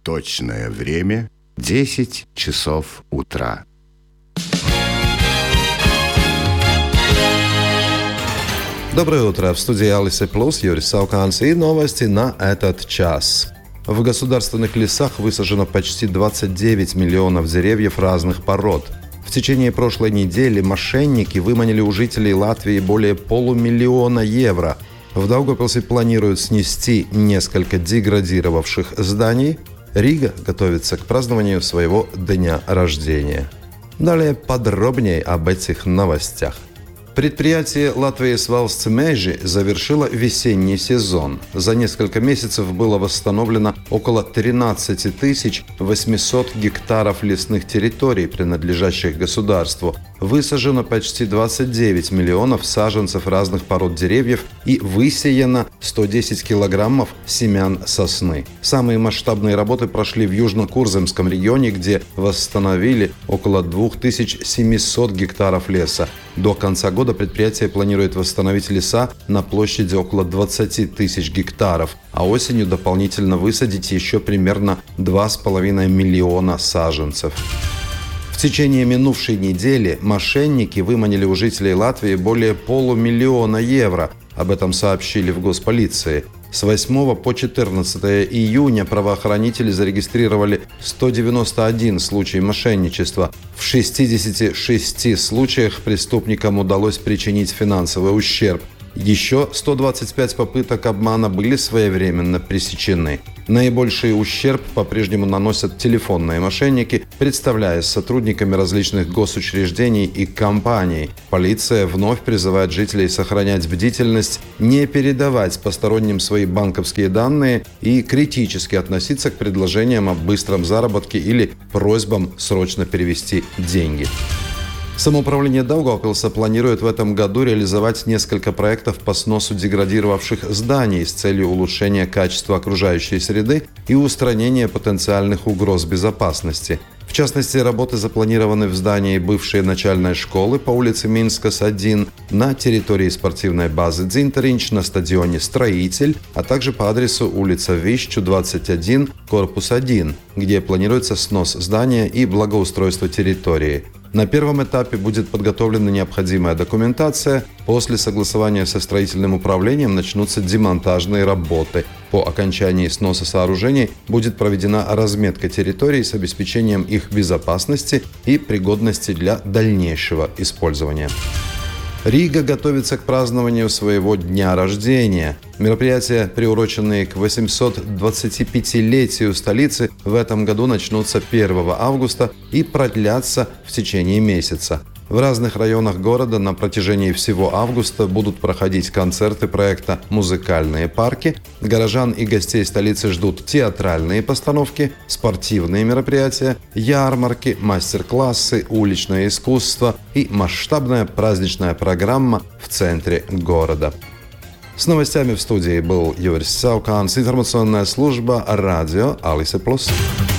Точное время 10 часов утра. Доброе утро. В студии Алисе Плюс Юрий Сауканс и новости на этот час. В государственных лесах высажено почти 29 миллионов деревьев разных пород. В течение прошлой недели мошенники выманили у жителей Латвии более 500 000 евро. В Даугавпилсе планируют снести несколько деградировавших зданий. Рига готовится к празднованию своего дня рождения. Далее подробнее об этих новостях. Предприятие Latvijas Valsts Meži завершило весенний сезон. За несколько месяцев было восстановлено около 13 800 гектаров лесных территорий, принадлежащих государству. Высажено почти 29 миллионов саженцев разных пород деревьев и высеяно 110 килограммов семян сосны. Самые масштабные работы прошли в Южно-Курземском регионе, где восстановили около 2700 гектаров леса. До конца года предприятие планирует восстановить леса на площади около 20 тысяч гектаров, а осенью дополнительно высадить еще примерно 2,5 миллиона саженцев. В течение минувшей недели мошенники выманили у жителей Латвии более 500 000 евро. Об этом сообщили в госполиции. С 8 по 14 июня правоохранители зарегистрировали 191 случай мошенничества. В 66 случаях преступникам удалось причинить финансовый ущерб. Еще 125 попыток обмана были своевременно пресечены. Наибольший ущерб по-прежнему наносят телефонные мошенники, представляясь сотрудниками различных госучреждений и компаний. Полиция вновь призывает жителей сохранять бдительность, не передавать посторонним свои банковские данные и критически относиться к предложениям о быстром заработке или просьбам срочно перевести деньги. Самоуправление Даугавпилса планирует в этом году реализовать несколько проектов по сносу деградировавших зданий с целью улучшения качества окружающей среды и устранения потенциальных угроз безопасности. В частности, работы запланированы в здании бывшей начальной школы по улице Минскас, 1, на территории спортивной базы Дзинтеринч, на стадионе «Строитель», а также по адресу улица Вищу, 21, корпус 1, где планируется снос здания и благоустройство территории. На первом этапе будет подготовлена необходимая документация. После согласования со строительным управлением начнутся демонтажные работы. По окончании сноса сооружений будет проведена разметка территорий с обеспечением их безопасности и пригодности для дальнейшего использования. Рига готовится к празднованию своего дня рождения. Мероприятия, приуроченные к 825-летию столицы, в этом году начнутся 1 августа и продлятся в течение месяца. В разных районах города на протяжении всего августа будут проходить концерты проекта «Музыкальные парки». Горожан и гостей столицы ждут театральные постановки, спортивные мероприятия, ярмарки, мастер-классы, уличное искусство и масштабная праздничная программа в центре города. С новостями в студии был Юрий Сауканс, информационная служба радио Алисе Плюс.